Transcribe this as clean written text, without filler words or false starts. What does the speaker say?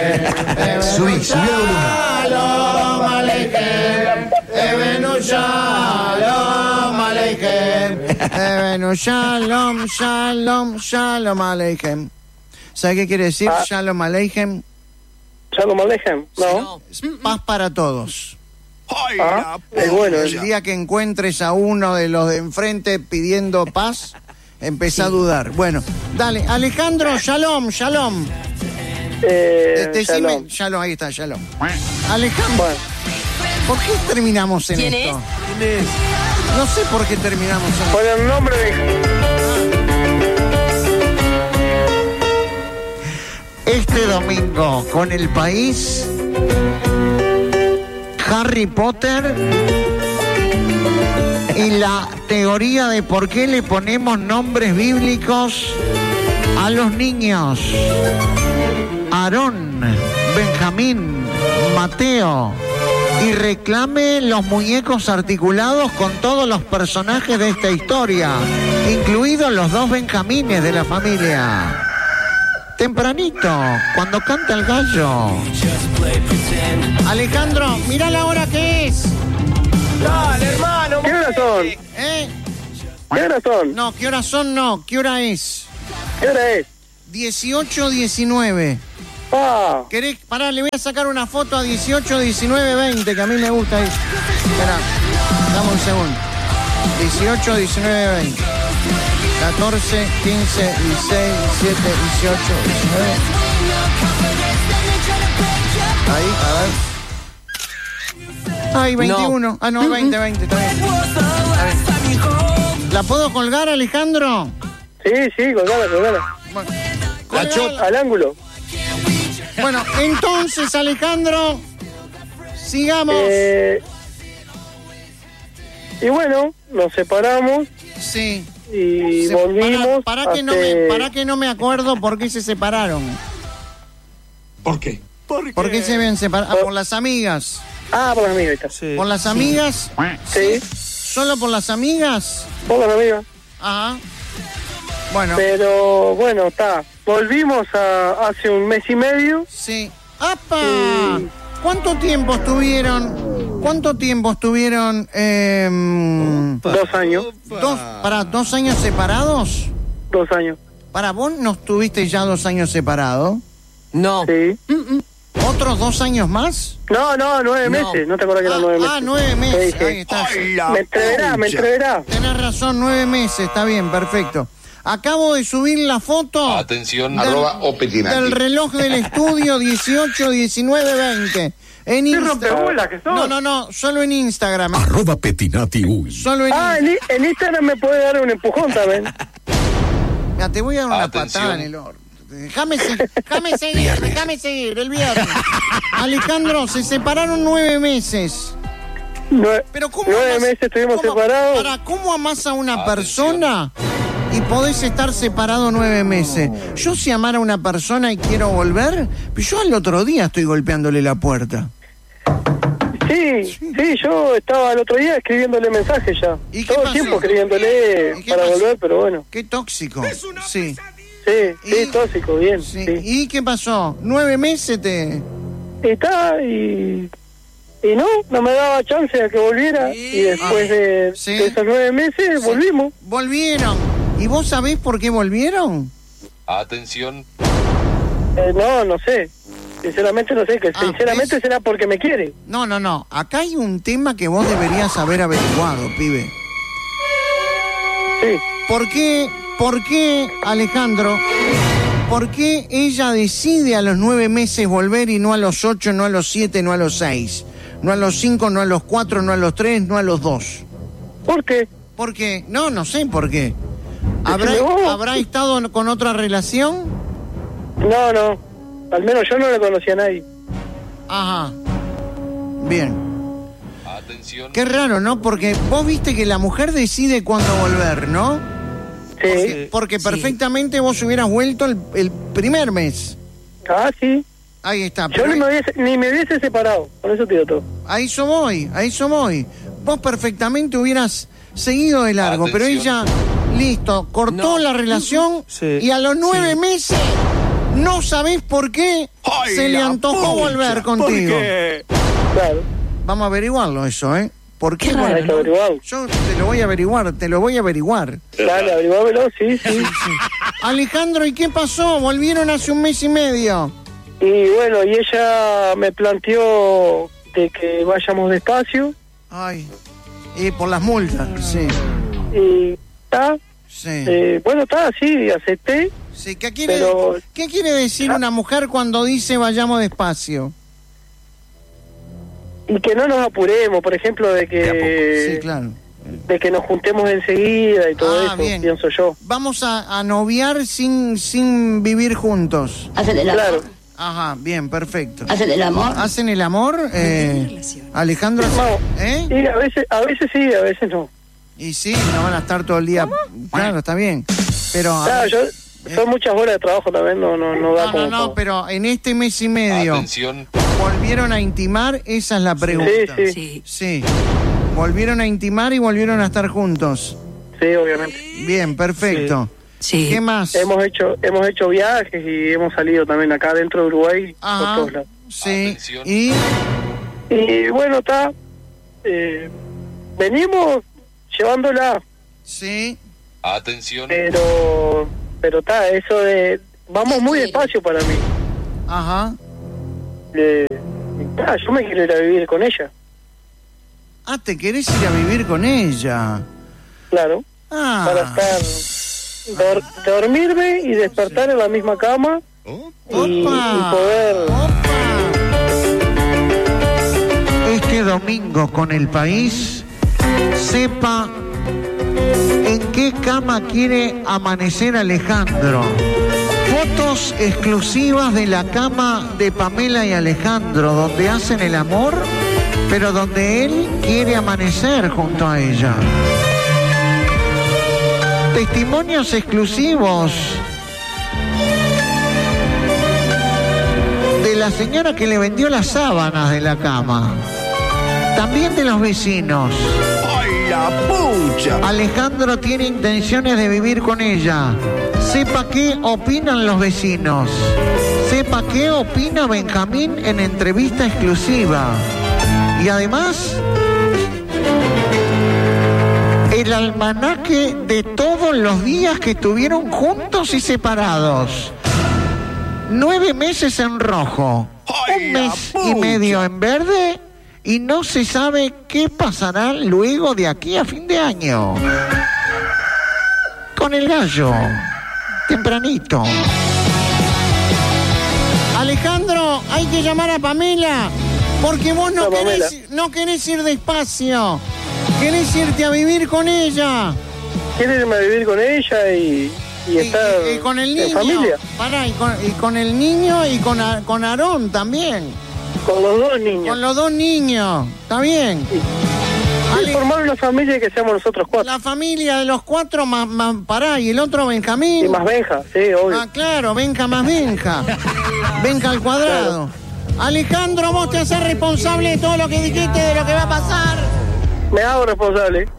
Subí el volumen. Shalom Aleichem. Evenu Shalom Aleichem. Evenu Shalom, Shalom, Shalom Aleichem. ¿Sabe qué quiere decir Shalom Aleichem? Shalom Aleichem, ¿no? Es paz para todos. Es bueno. El día que encuentres a uno de los de enfrente pidiendo paz, empezá a dudar. Bueno, dale, Alejandro, Shalom, Shalom. Decime, Shalom, ahí está, Shalom. Alejandro, Bueno. ¿por qué terminamos en ¿Quién esto? es? No sé por qué terminamos en Por el nombre de... Este domingo con El País, Harry Potter y la teoría de por qué le ponemos nombres bíblicos a los niños. Aarón, Benjamín, Mateo. Y reclame los muñecos articulados con todos los personajes de esta historia, incluidos los 2 Benjamines de la familia. Tempranito, cuando canta el gallo. Alejandro, mira la hora que es. Dale, hermano. ¿Qué horas son? ¿Eh? ¿Qué horas son? No, ¿qué horas son? No, ¿qué hora es? ¿Qué hora es? 18:19. ¿Querés? Pará, le voy a sacar una foto a 18:19:20, que a mí me gusta eso. Esperá, dame un segundo. 18:19:20. 14, 15, 16, 17, 18, 19. Ahí, a ver. Ay, 21. No. Ah, no, 20, está bien. Está bien. ¿La puedo colgar, Alejandro? Sí, colgala. Bueno, La chota al ángulo. Bueno, entonces, Alejandro, sigamos. Y bueno, nos separamos. Sí. Y volvimos. Para que no me acuerdo por qué se separaron. ¿Por qué? ¿Por qué se habían separado? Por las amigas. Por las amigas, está. Sí. ¿Por las amigas? Sí. ¿Solo por las amigas? Por las amigas. Ajá. Bueno. Pero bueno, está. Volvimos hace un mes y medio. Sí. ¡Apa! ¿Cuánto tiempo estuvieron? 2 años. ¿2 años separados? 2 años. ¿Para vos no estuviste ya 2 años separados? No. Sí. ¿Otros 2 años más? No, 9 meses. ¿No te acuerdas que eran 9 meses? 9 meses. Ahí está. Me entreverá. Tenés razón, 9 meses. Está bien, perfecto. Acabo de subir la foto. Atención, del reloj del estudio 18:19:20. En Instagram. No, solo en Instagram. @Petinati. Solo en en Instagram me puede dar un empujón también. Mira, te voy a dar una patada en el orto. Déjame seguir, el viernes. Alejandro, se separaron 9 meses. Pero ¿cómo 9 meses estuvimos separados. ¿Cómo amás a una persona y podés estar separado 9 meses? Yo si amara a una persona y quiero volver, yo al otro día estoy golpeándole la puerta. Sí, yo estaba el otro día escribiéndole mensajes ya. ¿Y qué todo pasó? el tiempo escribiéndole para volver, pero bueno. Qué tóxico. Sí. Sí, tóxico, bien. Sí. Sí. ¿Y qué pasó? 9 meses te... Y no me daba chance a que volviera. Y después de esos 9 meses volvimos. Volvieron. ¿Y vos sabés por qué volvieron? Atención. No sé. Sinceramente no sé. Sinceramente será porque me quiere. No. Acá hay un tema que vos deberías haber averiguado, pibe. Sí. ¿Por qué, Alejandro? ¿Por qué ella decide a los 9 meses volver y no a los 8, no a los 7, no a los 6? No a los 5, no a los 4, no a los 3, no a los 2. ¿Por qué? ¿Por qué? No sé por qué. ¿Habrá estado con otra relación? No. Al menos yo no le conocía a nadie. Ajá. Bien. Atención. Qué raro, ¿no? Porque vos viste que la mujer decide cuándo volver, ¿no? Sí. Porque perfectamente vos hubieras vuelto el primer mes. Sí. Ahí está. Yo ni me hubiese separado, por eso te digo todo. A eso voy. Vos perfectamente hubieras seguido de largo, Atención. pero ella, listo, cortó la relación y a los 9 meses no sabés por qué ¡Ay, se le la antojó pucha! volver ¿Por contigo. qué? Claro. Vamos a averiguarlo eso, ¿eh? ¿Por qué? Hay que averiguarlo. Yo te lo voy a averiguar. Dale, averiguámelo, sí. Alejandro, ¿y qué pasó? Volvieron hace un mes y medio. Y bueno, y ella me planteó de que vayamos despacio. Ay, y por las multas, sí. Y está. Sí. Bueno, está, sí, acepté. Sí, ¿qué quiere decir Ah. una mujer cuando dice vayamos despacio? Y que no nos apuremos, por ejemplo, de Sí, que claro. de que nos juntemos enseguida y todo eso, bien. pienso yo. Vamos a noviar sin vivir juntos. ¿Hacen el amor? Claro. Ajá, bien, perfecto. ¿Hacen el amor? ¿Hacen el amor? Alejandro, No. ¿eh? Y a veces sí, a veces no. Y sí, no van a estar todo el día. Claro, está bien. Pero Claro, son muchas horas de trabajo también, no da como no, todo. pero en este mes y medio Atención. volvieron a intimar, esa es la pregunta. Sí. Sí. Volvieron a intimar y volvieron a estar juntos. Sí, obviamente. Bien, perfecto. Sí. ¿Qué más? Hemos hecho viajes y hemos salido también acá dentro de Uruguay por Ajá. todos lados. Sí. Atención. Y bueno, está. Venimos llevándola, Sí. Atención. pero está, eso de. Vamos muy despacio para mí. Ajá. Yo me quiero ir a vivir con ella, Ah, ¿te querés ir a vivir con ella? claro. Ah. Para estar. Dormirme y despertar en la misma cama y poder. Este domingo con El País, sepa en qué cama quiere amanecer Alejandro. Fotos exclusivas de la cama de Pamela y Alejandro, donde hacen el amor, pero donde él quiere amanecer junto a ella. Testimonios exclusivos de la señora que le vendió las sábanas de la cama. También de los vecinos. ¡Ay, la pucha! Alejandro tiene intenciones de vivir con ella. Sepa qué opinan los vecinos. Sepa qué opina Benjamín en entrevista exclusiva. Y además, el almanaque de todos los días que estuvieron juntos y separados. 9 meses en rojo, ¡Ay, un la mes y pucha! medio en verde, y no se sabe qué pasará luego de aquí a fin de año. Con el gallo, tempranito. Alejandro, hay que llamar a Pamela, porque vos no querés ir despacio. Querés irte a vivir con ella. Quiero irme a vivir con ella y estar y con el niño. en familia. Pará, y con el niño y con Aarón también. Con los dos niños. Con los 2 niños. ¿Está bien? Y formar una familia y que seamos nosotros 4. La familia de los 4 más pará, y el otro Benjamín. Y más Benja, sí, obvio. Ah, claro, Benja más Benja. Benja al cuadrado. Claro. Alejandro, vos te haces responsable de todo lo que dijiste, de lo que va a pasar. Me hago responsable.